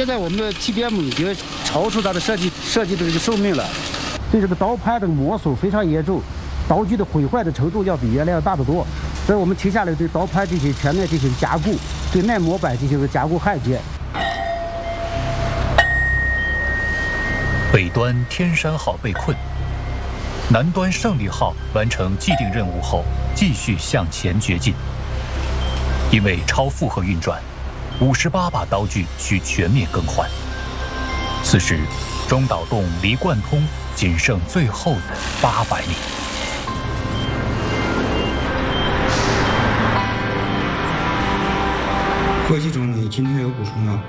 现在我们的 TBM 已经超出它的设计的这个寿命了，对这个刀盘的磨损非常严重，刀具的毁坏的程度要比原来要大得多。所以我们停下来对刀盘进行全面进行加固，对耐磨板进行加固焊接。 北端天山号被困，南端胜利号完成既定任务后继续向前掘进。因为超负荷运转，58把刀具需全面更换。此时，中岛洞离贯通仅剩最后的800米。 贺系总，你今天有补充吗？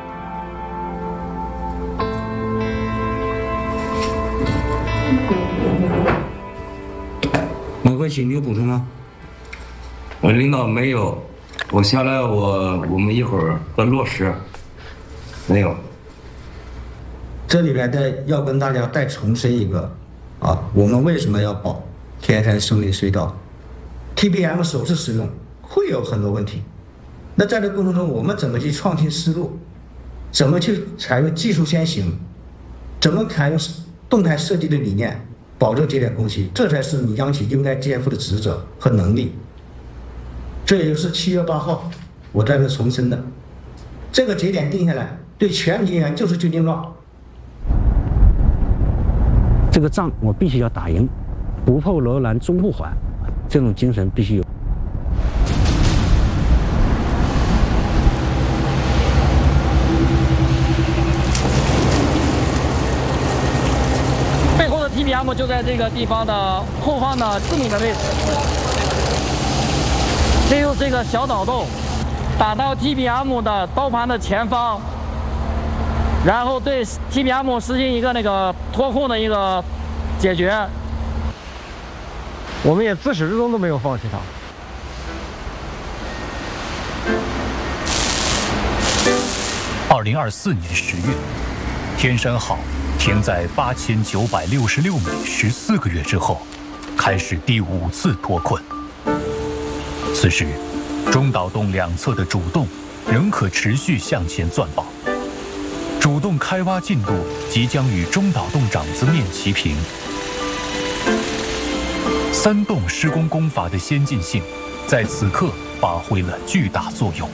某贺系，你有补充吗？ 领导没有，我下来我们一会儿会落实。没有。 这里边要跟大家再重申一个我们为什么要保天山胜利隧道 ？TBM 首次使用会有很多问题。那在这个过程中，我们怎么去创新思路？怎么去采用技术先行？怎么采用动态设计的理念，保证节点工期？这才是你央企应该肩负的职责和能力。这也就是7月8号我在这重申的，这个节点定下来，对全体人员就是军令状。 这个仗我必须要打赢，不破楼兰终不还，这种精神必须有。 背后的 TBM 就在这个地方的后方的致命的位置，利用这个小导洞打到 TBM 的刀盘的前方，然后对 TBM 实行一个脱控的一个解决。 我们也自始至终都没有放弃它。 2024年10月，天山号停在8966米14个月之后，开始第5次脱困。此时，中岛洞两侧的主洞仍可持续向前钻爆，主洞开挖进度即将与中岛洞掌子面齐平。3洞施工工法的先进性，在此刻发挥了巨大作用。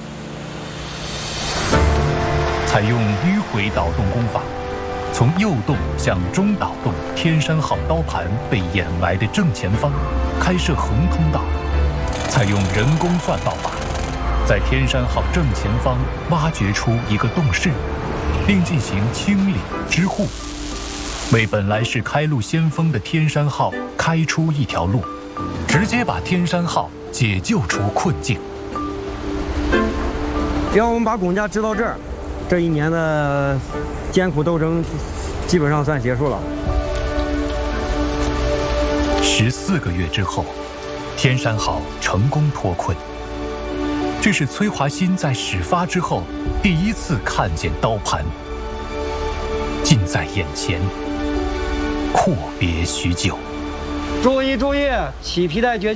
采用迂回导洞工法，从右洞向中岛洞天山号刀盘被掩埋的正前方开设横通道，采用人工钻爆法，在天山号正前方挖掘出一个洞室，并进行清理支护，为本来是开路先锋的天山号开出一条路，直接把天山号解救出困境。 要我们把公家支到这儿，这1年的艰苦斗争基本上算结束了。 14个月之后，天山号成功脱困。这是崔华新在始发之后第一次看见刀盘，近在眼前，阔别许久。 注意，起皮带掘